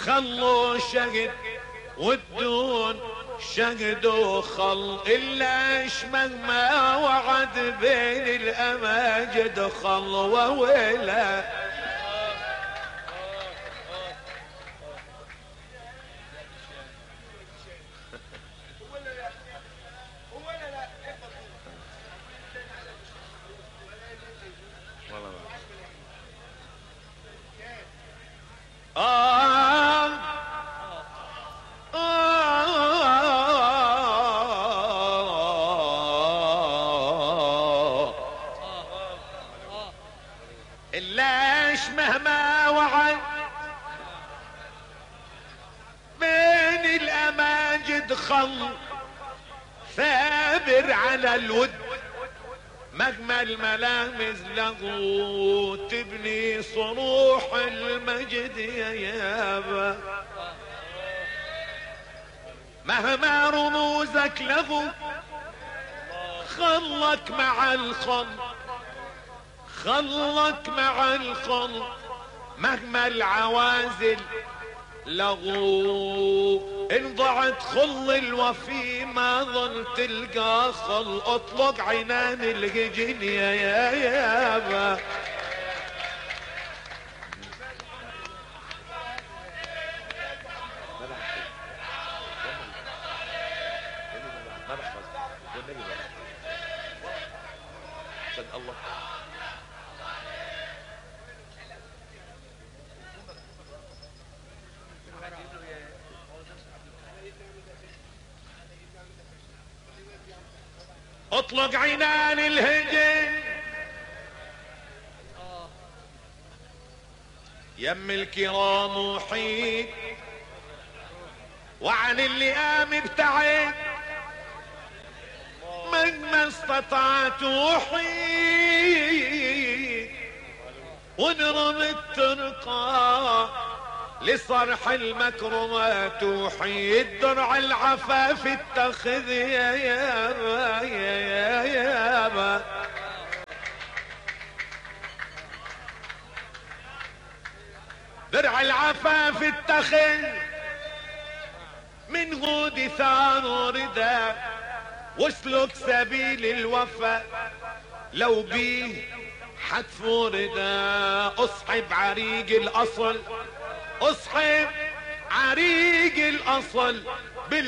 خلوا شقد والدون شقد وخل إلا مهما وعد بين الأماجد خلوة ولا إلاش مهما وعد بين الأماجد خل ثابر على الود مهما الملامز لغو تبني صروح المجد يا يابا مهما رموزك لغو خلك مع الخل خلك مع الخل مهما العوازل لغو ان ضعت خل الوفي ما ظل تلقى خل اطلق عنان الهجن يا يابا اطلق عنان الهجن يم الكرام وحيد وعن اللئام ابتعد مهما استطعت وحيد ونرم الترقى لصرح المكرمات وحيد درع العفاف اتخذ يا يابا يا يابا درع العفاف اتخذ من غود ثار وردا واسلك سبيل الوفا لو بيه حتف ردا اصحب عريق الاصل اصحب عريق الاصل